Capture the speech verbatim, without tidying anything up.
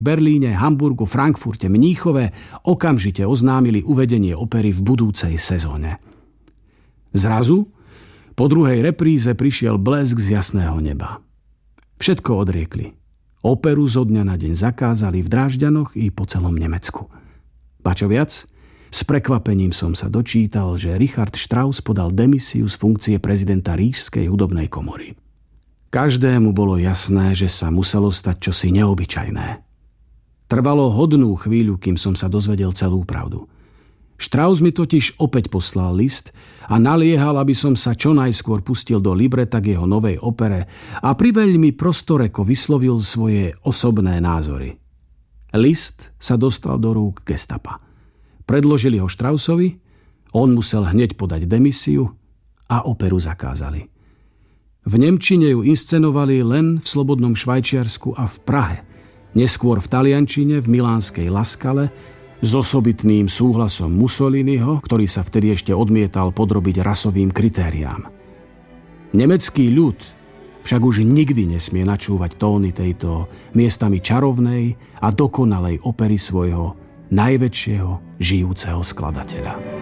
Berlíne, Hamburgu, Frankfurte, Mníchove okamžite oznámili uvedenie opery v budúcej sezóne. Zrazu, po druhej repríze prišiel blesk z jasného neba. Všetko odriekli. Operu zo dňa na deň zakázali v Drážďanoch i po celom Nemecku. Ba čo viac, s prekvapením som sa dočítal, že Richard Strauss podal demisiu z funkcie prezidenta Ríšskej hudobnej komory. Každému bolo jasné, že sa muselo stať čosi neobyčajné. Trvalo hodnú chvíľu, kým som sa dozvedel celú pravdu. Strauss mi totiž opäť poslal list a naliehal, aby som sa čo najskôr pustil do libreta k jeho novej opere a priveľmi prostoreko vyslovil svoje osobné názory. List sa dostal do rúk gestapa. Predložili ho Straussovi, on musel hneď podať demisiu a operu zakázali. V nemčine ju inscenovali len v slobodnom Švajčiarsku a v Prahe, neskôr v taliančine v milánskej La Scale s osobitným súhlasom Mussoliniho, ktorý sa vtedy ešte odmietal podrobiť rasovým kritériám. Nemecký ľud však už nikdy nesmie načúvať tóny tejto miestami čarovnej a dokonalej opery svojho najväčšieho žijúceho skladateľa.